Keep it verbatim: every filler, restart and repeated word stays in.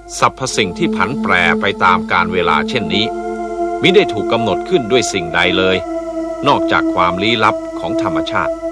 สรรพสิ่งที่ผันแปรไปตามกาลเวลาเช่นนี้มิได้ถูกกำหนดขึ้นด้วยสิ่งใดเลยนอกจากความลี้ลับของธรรมชาติ